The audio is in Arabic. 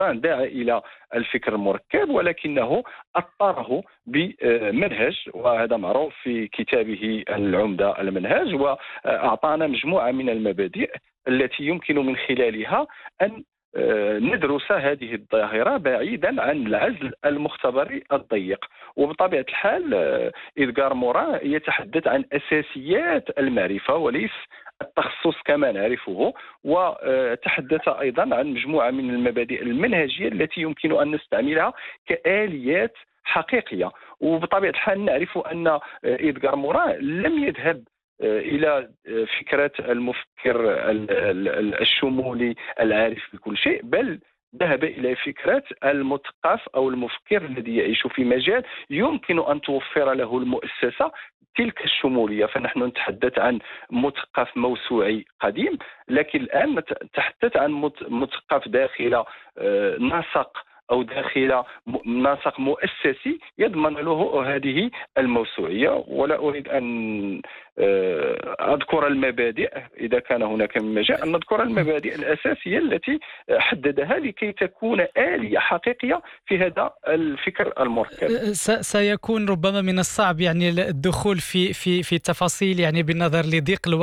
دعا إلى الفكر المركب، ولكنه أطره بمنهج، وهذا معروف في كتابه العمدة المنهج، وأعطانا مجموعة من المبادئ التي يمكن من خلالها أن ندرس هذه الظاهرة بعيدا عن العزل المختبري الضيق. وبطبيعة الحال إدغار موران يتحدث عن أساسيات المعرفة وليس التخصص كما نعرفه، وتحدث أيضا عن مجموعة من المبادئ المنهجية التي يمكن أن نستعملها كآليات حقيقية. وبطبيعة الحال نعرف أن إدغار موران لم يذهب إلى فكرة المفكر الشمولي العارف بكل شيء، بل ذهب إلى فكرة المثقف أو المفكر الذي يعيش في مجال يمكن أن توفر له المؤسسة تلك الشمولية. فنحن نتحدث عن مثقف موسوعي قديم، لكن الآن نتحدث عن مثقف داخل نسق أو داخل نسق مؤسسي يضمن له هذه الموسوعية. ولا أريد أن أذكر المبادئ إذا كان هناك من مجال أن نذكر المبادئ الأساسية التي حددها لكي تكون آلية حقيقية في هذا الفكر المركب. سيكون ربما من الصعب يعني الدخول في تفاصيل، يعني بالنظر لضيق الوقت